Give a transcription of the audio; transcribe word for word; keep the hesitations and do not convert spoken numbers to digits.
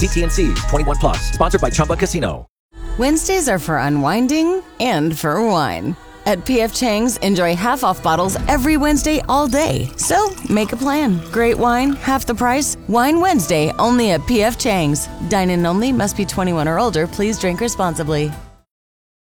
T T N C twenty-one plus. Sponsored by Chumba Casino. Wednesdays are for unwinding and for wine. At P F Chang's, enjoy half-off bottles every Wednesday all day. So, make a plan. Great wine, half the price. Wine Wednesday, only at P F Chang's. Dine-in only, must be twenty-one or older. Please drink responsibly.